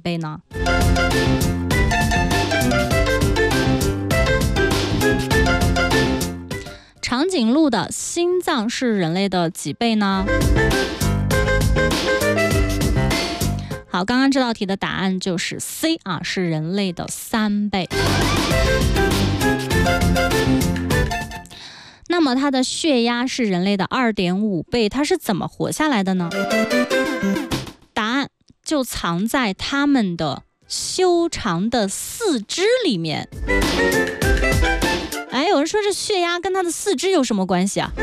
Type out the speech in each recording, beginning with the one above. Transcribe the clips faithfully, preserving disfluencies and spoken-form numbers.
倍呢？长颈鹿的心脏是人类的几倍呢？好，刚刚这道题的答案就是 C 啊，是人类的三倍。那么它的血压是人类的 二点五倍，它是怎么活下来的呢？答案就藏在它们的修长的四肢里面。哎，有人说这血压跟它的四肢有什么关系啊？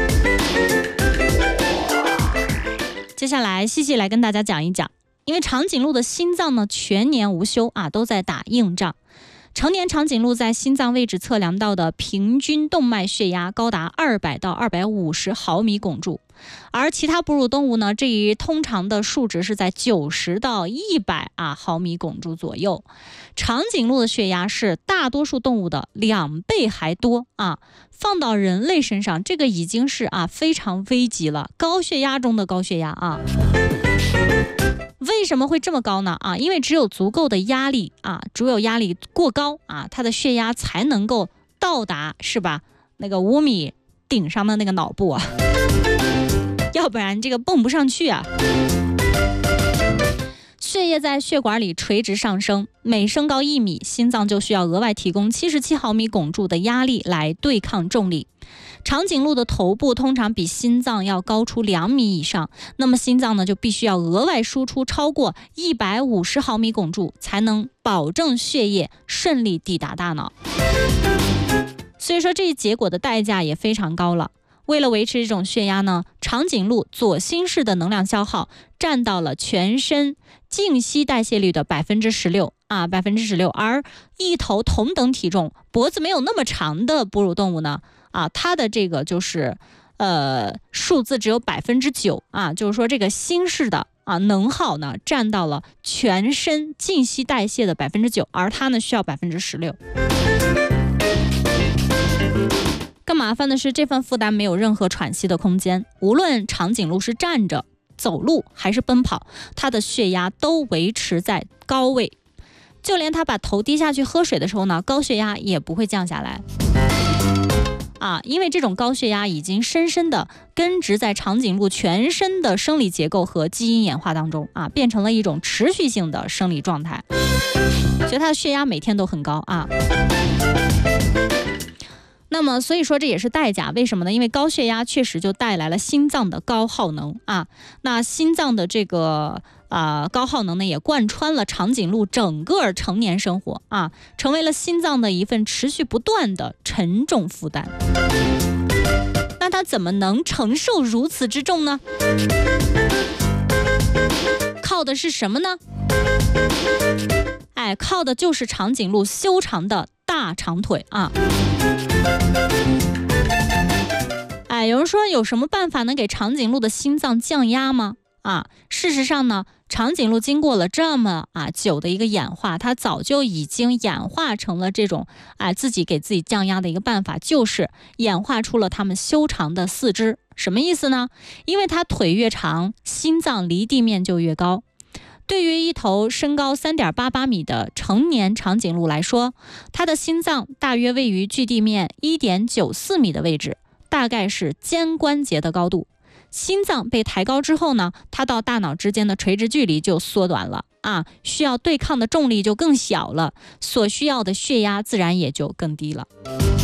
接下来细细来跟大家讲一讲，因为长颈鹿的心脏呢全年无休啊，都在打硬仗。成年长颈鹿在心脏位置测量到的平均动脉血压高达二百到二百五十毫米汞柱，而其他哺乳动物呢，这一通常的数值是在九十到一百啊毫米汞柱左右。长颈鹿的血压是大多数动物的两倍还多啊，放到人类身上，这个已经是啊非常危急了，高血压中的高血压啊。为什么会这么高呢？啊，因为只有足够的压力啊，只有压力过高啊，它的血压才能够到达，是吧？那个五米顶上的那个脑部啊，要不然这个蹦不上去啊。血液在血管里垂直上升，每升高一米，心脏就需要额外提供七十七毫米汞柱的压力来对抗重力。长颈鹿的头部通常比心脏要高出两米以上，那么心脏呢就必须要额外输出超过一百五十毫米汞柱，才能保证血液顺利抵达大脑。所以说这一结果的代价也非常高了。为了维持这种血压呢，长颈鹿左心室的能量消耗占到了全身静息代谢率的百分之十六啊，百分之十六。而一头同等体重、脖子没有那么长的哺乳动物呢，啊，它的这个就是呃数字只有百分之九啊，就是说这个心室的啊能耗呢占到了全身静息代谢的百分之九，而它呢需要百分之十六。更麻烦的是，这份负担没有任何喘息的空间。无论长颈鹿是站着、走路还是奔跑，它的血压都维持在高位。就连它把头低下去喝水的时候呢，高血压也不会降下来。啊，因为这种高血压已经深深地根植在长颈鹿全身的生理结构和基因演化当中啊，变成了一种持续性的生理状态，所以它的血压每天都很高啊。那么所以说这也是代价，为什么呢？因为高血压确实就带来了心脏的高耗能啊，那心脏的这个啊、呃、高耗能呢，也贯穿了长颈鹿整个成年生活啊，成为了心脏的一份持续不断的沉重负担。那它怎么能承受如此之重呢？靠的是什么呢？哎，靠的就是长颈鹿修长的大长腿啊。哎，有人说有什么办法能给长颈鹿的心脏降压吗？啊，事实上呢，长颈鹿经过了这么啊久的一个演化，它早就已经演化成了这种啊自己给自己降压的一个办法，就是演化出了它们修长的四肢。什么意思呢？因为它腿越长，心脏离地面就越高。对于一头身高 三点八八米的成年长颈鹿来说，它的心脏大约位于距地面 一点九四米的位置，大概是肩关节的高度。心脏被抬高之后呢，它到大脑之间的垂直距离就缩短了啊，需要对抗的重力就更小了，所需要的血压自然也就更低了。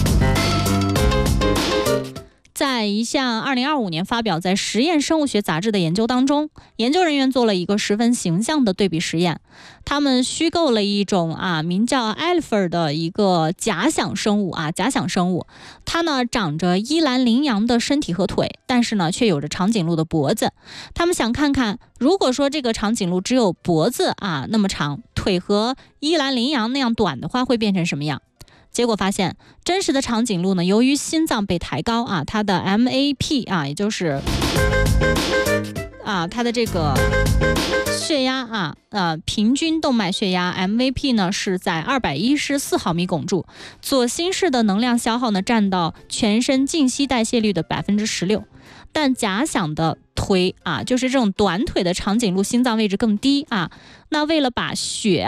在一项二零二五年发表在《实验生物学杂志》的研究当中，研究人员做了一个十分形象的对比实验。他们虚构了一种啊名叫 Alpha 的一个假想生物啊，假想生物，它呢长着伊兰羚羊的身体和腿，但是呢却有着长颈鹿的脖子。他们想看看，如果说这个长颈鹿只有脖子啊那么长，腿和伊兰羚羊那样短的话，会变成什么样？结果发现，真实的长颈鹿呢，由于心脏被抬高啊，它的 M A P 啊，也就是啊它的这个血压啊，呃平均动脉血压 M A P 呢是在二百一十四毫米汞柱，左心室的能量消耗呢占到全身静息代谢率的百分之十六，但假想的腿啊，就是这种短腿的长颈鹿心脏位置更低啊，那为了把血